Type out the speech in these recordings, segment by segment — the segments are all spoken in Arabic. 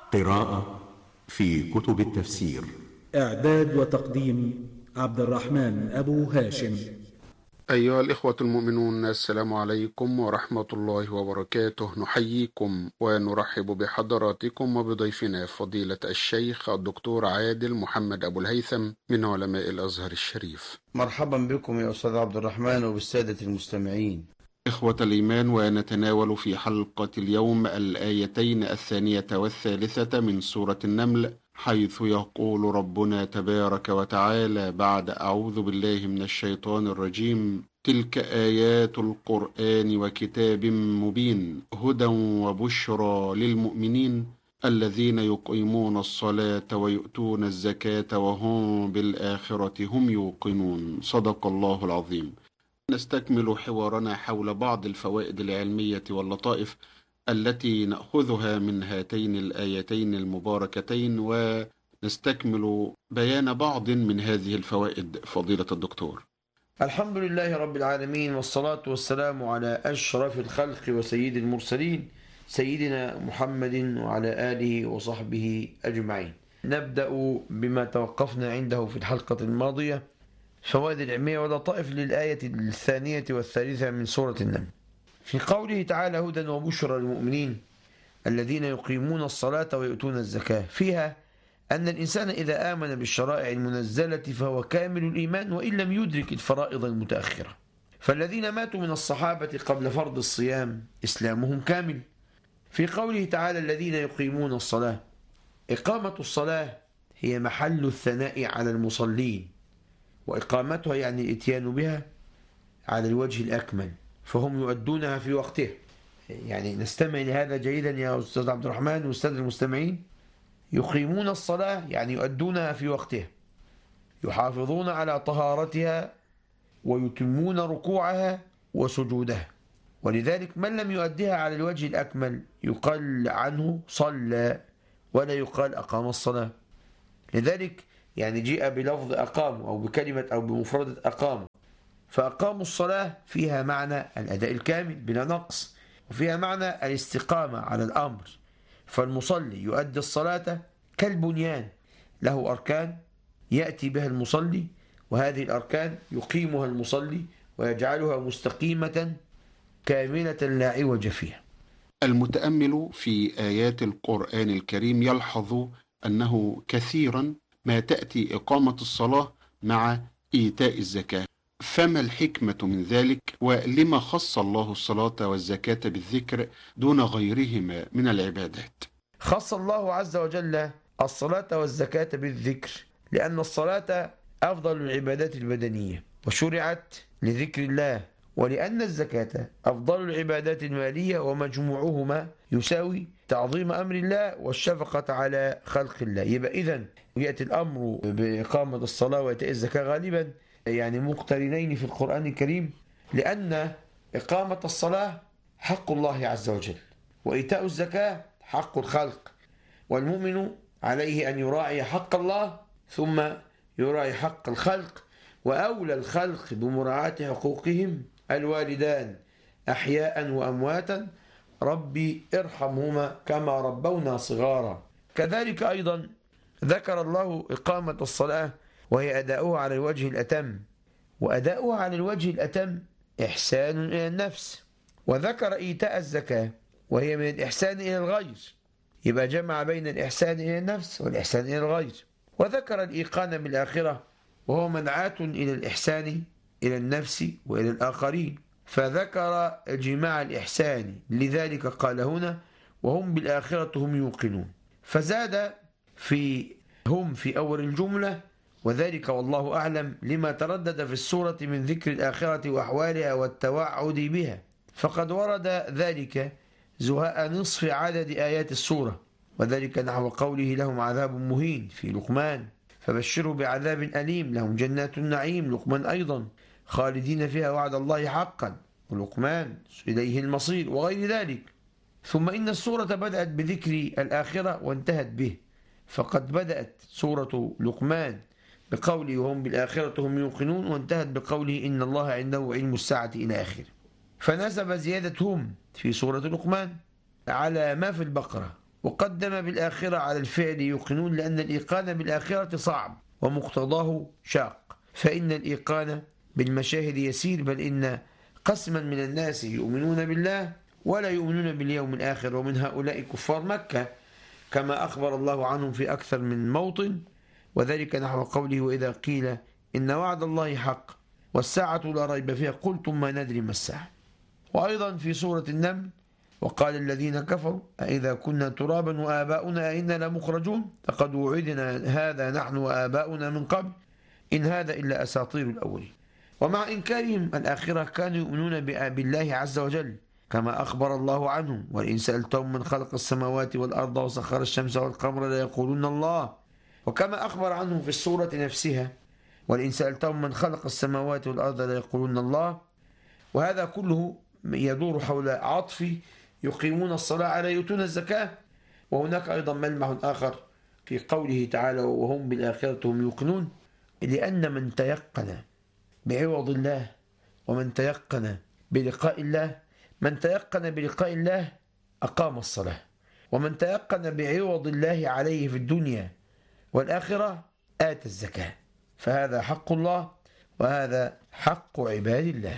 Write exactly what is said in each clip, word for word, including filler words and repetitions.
قراءة في كتب التفسير. إعداد وتقديم عبد الرحمن أبو هاشم. أيها الإخوة المؤمنون، السلام عليكم ورحمة الله وبركاته. نحييكم ونرحب بحضراتكم وبضيفنا فضيلة الشيخ الدكتور عادل محمد أبو الهيثم من علماء الأزهر الشريف. مرحبا بكم يا أستاذ عبد الرحمن وبالسادة المستمعين. إخوة الإيمان، ونتناول في حلقة اليوم الآيتين الثانية والثالثة من سورة النمل، حيث يقول ربنا تبارك وتعالى بعد أعوذ بالله من الشيطان الرجيم: تلك آيات القرآن وكتاب مبين هدى وبشرى للمؤمنين الذين يقيمون الصلاة ويؤتون الزكاة وهم بالآخرة هم يوقنون. صدق الله العظيم. نستكمل حوارنا حول بعض الفوائد العلمية واللطائف التي نأخذها من هاتين الآيتين المباركتين، ونستكمل بيان بعض من هذه الفوائد فضيلة الدكتور. الحمد لله رب العالمين، والصلاة والسلام على أشرف الخلق وسيد المرسلين سيدنا محمد وعلى آله وصحبه أجمعين. نبدأ بما توقفنا عنده في الحلقة الماضية، فوائد العلمية واللطائف للآية الثانية والثالثة من سورة النمل. في قوله تعالى: هدى وبشرى للمؤمنين الذين يقيمون الصلاة ويؤتون الزكاة، فيها أن الإنسان إذا آمن بالشرائع المنزلة فهو كامل الإيمان وإن لم يدرك الفرائض المتأخرة. فالذين ماتوا من الصحابة قبل فرض الصيام إسلامهم كامل. في قوله تعالى: الذين يقيمون الصلاة، إقامة الصلاة هي محل الثناء على المصلين، وإقامتها يعني الإتيان بها على الوجه الأكمل، فهم يؤدونها في وقتها. يعني نستمع لهذا جيدا يا أستاذ عبد الرحمن وأستاذ المستمعين. يقيمون الصلاة يعني يؤدونها في وقتها، يحافظون على طهارتها ويتمون ركوعها وسجودها. ولذلك من لم يؤدها على الوجه الأكمل يقال عنه صلى ولا يقال أقام الصلاة. لذلك يعني جاء بلفظ أقام أو بكلمة أو بمفردة أقام، فأقاموا الصلاة فيها معنى الأداء الكامل بلا نقص، وفيها معنى الاستقامة على الأمر. فالمصلي يؤدي الصلاة كالبنيان، له أركان يأتي بها المصلي، وهذه الأركان يقيمها المصلي ويجعلها مستقيمة كاملة لا عوج فيها. المتأمل في آيات القرآن الكريم يلحظ أنه كثيرا ما تأتي إقامة الصلاة مع إيتاء الزكاة، فما الحكمة من ذلك؟ ولما خص الله الصلاة والزكاة بالذكر دون غيرهما من العبادات؟ خص الله عز وجل الصلاة والزكاة بالذكر لأن الصلاة أفضل العبادات البدنية وشرعت لذكر الله، ولأن الزكاة أفضل العبادات المالية ومجموعهما يساوي تعظيم أمر الله والشفقة على خلق الله. يبقى إذن يأتي الأمر بإقامة الصلاة وإيتاء الزكاة غالبا يعني مقترنين في القرآن الكريم، لأن إقامة الصلاة حق الله عز وجل، وإيتاء الزكاة حق الخلق، والمؤمن عليه أن يراعي حق الله ثم يراعي حق الخلق. وأولى الخلق بمراعاة حقوقهم الوالدان أحياء وأمواتا، ربي ارحمهما كما ربونا صغارا. كذلك أيضا ذكر الله إقامة الصلاة وهي أداؤها على الوجه الأتم، وأداؤها على الوجه الأتم إحسان إلى النفس. وذكر إيتاء الزكاة وهي من الإحسان إلى الغير، يبقى جمع بين الإحسان إلى النفس والإحسان إلى الغير. وذكر الإيقان بالآخرة وهو منعاة إلى الإحسان إلى النفس وإلى الآخرين، فذكر جماع الإحسان، لذلك قال هنا: وهم بالآخرة هم يوقنون. فزاد في هم في أول الجملة، وذلك والله أعلم لما تردد في السورة من ذكر الآخرة وأحوالها والتوعد بها، فقد ورد ذلك زهاء نصف عدد آيات السورة، وذلك نحو قوله: لهم عذاب مهين في لقمان فبشروا بعذاب أليم، لهم جنات النعيم لقمان أيضا خالدين فيها وعد الله حقا ولقمان إليه المصير، وغير ذلك. ثم إن السورة بدأت بذكر الآخرة وانتهت به، فقد بدأت سورة لقمان بقوله: وهم بالآخرة هم يوقنون، وانتهت بقوله: إن الله عنده علم الساعة إلى آخره. فنسب زيادة هم في سورة لقمان على ما في البقرة وقدم بالآخرة على الفعل يوقنون لأن الإيقان بالآخرة صعب ومقتضاه شاق، فإن الإيقان بالمشاهد يسير، بل إن قسما من الناس يؤمنون بالله ولا يؤمنون باليوم الآخر، ومن هؤلاء كفار مكة كما أخبر الله عنهم في أكثر من موطن، وذلك نحو قوله: وإذا قيل إن وعد الله حق والساعة لا ريب فيها قلتم ما ندري ما الساعة. وأيضا في سورة النمل: وقال الذين كفروا أئذا كنا ترابا وآباؤنا أئنا لمخرجون لقد وعدنا هذا نحن وآباؤنا من قبل إن هذا إلا أساطير الأولين. ومع إنكارهم الآخرة كانوا يؤمنون بالله عز وجل كما أخبر الله عنهم: ولئن سألتهم من خلق السماوات والأرض وسخر الشمس والقمر ليقولون الله. وكما أخبر عنهم في السورة نفسها: ولئن سألتهم من خلق السماوات والأرض ليقولون الله. وهذا كله يدور حول عطف يقيمون الصلاة على يؤتون الزكاة. وهناك أيضا ملمح آخر في قوله تعالى: وهم بالآخرة هم يوقنون، لأن من تيقن بعوض الله ومن تيقن بلقاء الله، من تيقن بلقاء الله أقام الصلاة، ومن تيقن بعوض الله عليه في الدنيا والآخرة آتى الزكاة، فهذا حق الله وهذا حق عباد الله.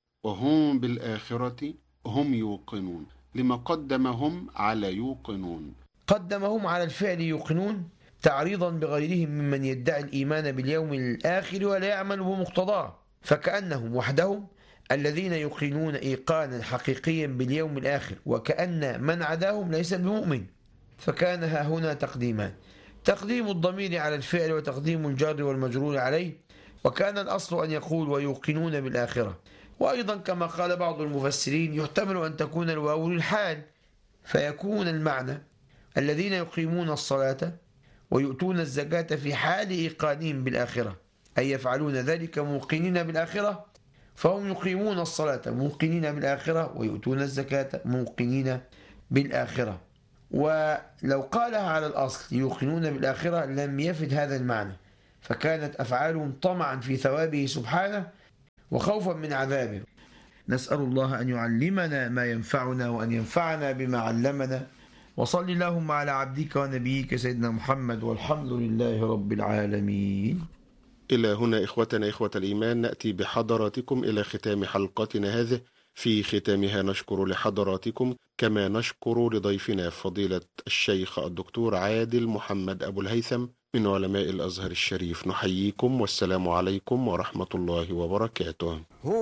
وهم بالآخرة هم يوقنون، لما قدمهم على يوقنون؟ قدمهم على الفعل يوقنون تعريضا بغيرهم ممن يدعي الإيمان باليوم الآخر ولا يعمل بمقتضاه، فكأنهم وحدهم الذين يوقنون إيقانا حقيقيا باليوم الآخر، وكأن من عداهم ليس بمؤمن. فكان ها هنا تقديمان: تقديم الضمير على الفعل وتقديم الجار والمجرور عليه، وكان الأصل أن يقول ويوقنون بالآخرة. وأيضا كما قال بعض المفسرين يحتمل أن تكون الواو للحال، فيكون المعنى الذين يقيمون الصلاة ويؤتون الزكاة في حال إيقانهم بالآخرة، أي يفعلون ذلك موقنين بالآخرة، فهم يقيمون الصلاة موقنين بالآخرة ويؤتون الزكاة موقنين بالآخرة. ولو قالها على الأصل يوقنون بالآخرة لم يفد هذا المعنى، فكانت أفعالهم طمعا في ثوابه سبحانه وخوفا من عذابه. نسأل الله أن يعلمنا ما ينفعنا وأن ينفعنا بما علمنا. وصل اللهم على عبدك ونبيك سيدنا محمد، والحمد لله رب العالمين. إلى هنا إخوتنا إخوة الإيمان نأتي بحضراتكم إلى ختام حلقتنا هذه. في ختامها نشكر لحضراتكم كما نشكر لضيفنا فضيلة الشيخ الدكتور عادل محمد أبو الهيثم من علماء الأزهر الشريف. نحييكم والسلام عليكم ورحمة الله وبركاته.